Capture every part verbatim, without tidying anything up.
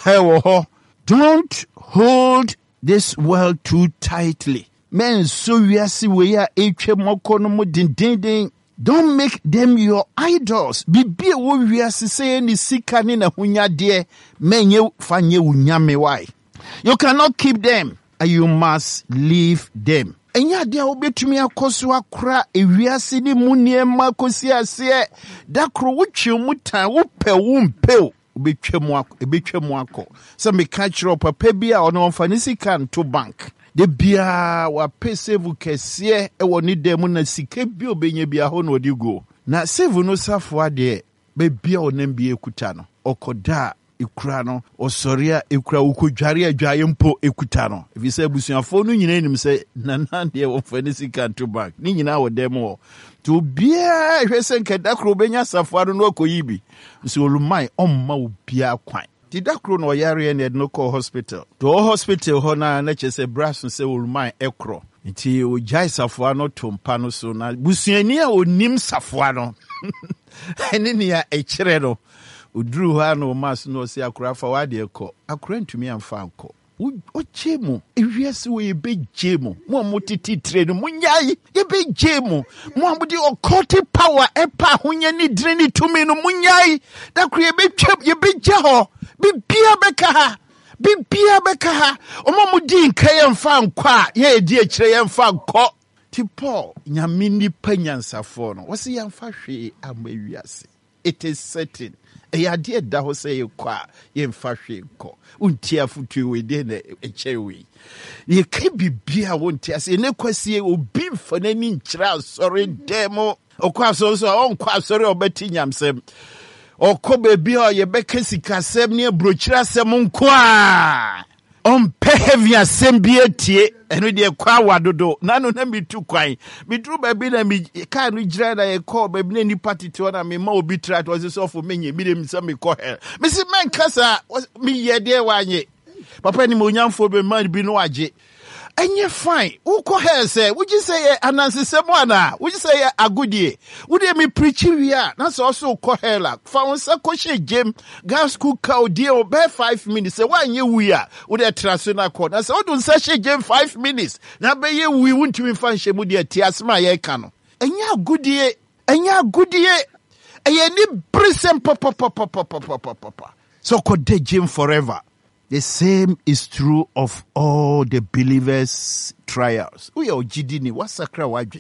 Don't hold this world too tightly. Men so we are see we are din. Don't make them your idols. Bibi wo we are say ni sika ni na hunya de menye fanye unyame why. You cannot keep them and you must leave them. Enya de obetumi akoso akra ewiase ni muniema kosi ase da kro wuchi mutan wo pe wo mpe obetwam akọ ebetwam akọ so me catch up papa bia ono mfani sika to bank de bia wa pesevu kese e woni dem na sika bi obenye bia ho na odigo na save no safo ade be bia onam bia ekuta no okoda ikura no osoria ikura ukodware adwaye mpo ekuta no ebi se busuafo no nyina nim se nanan de wo mfani sika to bank ni nyina wo dem wo to bia hwese nkeda kro benya safaro no akoyibi nso olumai omma obia kwan ti dakro no yare ne no call hospital to hospital ho na na chese brass se olumai ekro nti o jai safaro no tompa no so na busuani a onim safaro no ene ne ya ekire no udru ha no mas no se akura fa wade ekọ akura ntumi amfa anko o chemu ewiase we be jemu mo motiti trade mo nyai ye be jemu mo amudi okoti power epa honya ni dire ni tumi no mo nyai da kure be twem ye be je ho bibia beka ha bibia beka ha o mo mudi nka ye mfa nkwa ye edi akire ye mfa nkọ ti Paul nyame ni panyansafo no wo se ye mfa hwe amawiase. It is certain eya de da ho say kwa ye mfa hwe nkọ untia futu we de na echewe ye ka bibia wonti ase ne kwasie obi mfa nani nkyira sorry demo okwa so so onkwa sorry obeti nyamsem okọ bebi o ye beka sikasem ne brochira sem nko a on behavior sembie tie eno de kwa wadodo nanu na mitu kwan mitu baby na mi ka no gira na ye call baby na nipa tete na me ma obi try to say so for menye bi dem say me call her me si men kasa me ye de wanye papa ni mo nyamfo be man bi no age enye fine who call her say would you say anansi semwana would you say agudie would you me preach we are that's also call her like fa won say koshe game gas school cow deal be five minutes say why you we are would you transfer call na say o don say game five minutes na be ye we won't me fan she mu de tiasma ye ka no enye agudie enye agudie eye ni brisem papa papa papa papa so ko de game forever. The same is true of all the believers' trials. We are jidini wasakra wadwe.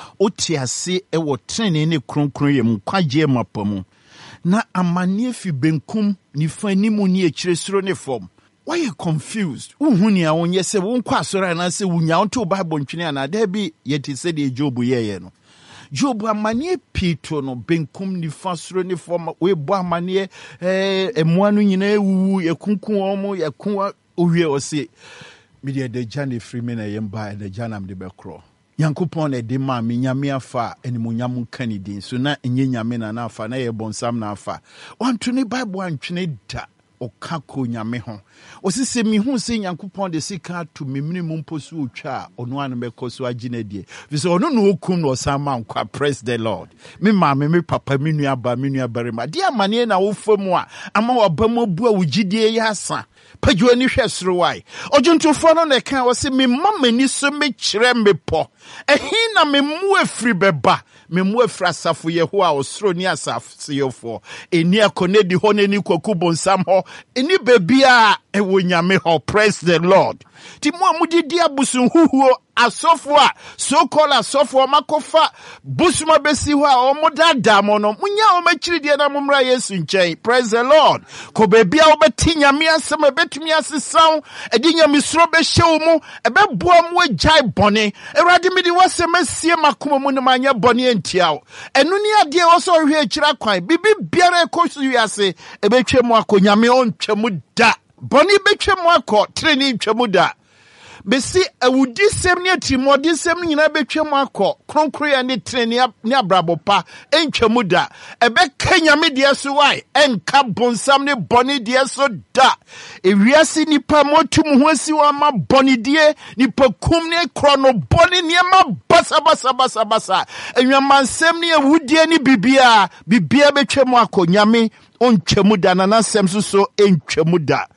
Otiase e wo trene ne kronkron ye mkwaje mapamu. Na amanie fi benkum ni fani mu ni ekire soro ne form. Why you confused? Uhuni a wonye se won kwa soro na se wunya onto Bible ntwene ana da bi yeti se de Job yeye no. Job amanie pito no benkum ni fasoro ni form we bo amanie eh emuanu nyina ewu yekunkun omo yekun owie ose media de jane free me na yemba de janam de bekro yankopon na de ma me nyame afa animunyam kanidin so na enye nyame na na afa na ye bonsam na afa wanto ni Bible antwene da okako nyame ho osise mi hu se yankopon de sika to memni mu mposu otwa ono an bekoso agina die because ono no okum no sama nkwa. Praise the Lord. Me ma me me papa me nua ba me nua barema dia mane na wo famu a ama wabam bu a wugidie ya asa padwo ni hwesoro wai ojuntofo no na kan wo se me mama ni so me kire me po ehin na me mu afri beba me mu afra safo yeho a osoro ni asafo yefo eni akonedi ho na ni kwaku bonsam ho eni bebia e wonyame ho. Praise the Lord. Ti mu amudidi abusun huhuo asofo a so call asofo makofa busuma besi ho a omodada mo no munya o makiri die na momra Yesu nchen. Praise the Lord. Ko bebia obeti nyame asem ebetumi asesaw edi nyame soro be hyew mu ebeboa mu agai bone erade midi wasem asie makoma mu ne manya bone entiaw enu ni ade wo so hwe akira kwan bibi biara ekosu wiase ebetwem akonyame ontwem da bone betwem akọ treni ntwem da besi awudi sem ne atimodi sem nyina betwem akọ kronkroya ne treni ne abrabopa entwem da ebe kanyame de so wai enka bonsam ne bone de so da ewiase nipa motum ho asi wa ma bone de nipa kum ne krono bone ne ma basa basa basa basa enwamansem ne awudi ne bibia bibia betwem akọ nyame ontwem da na nasem so so entwem da.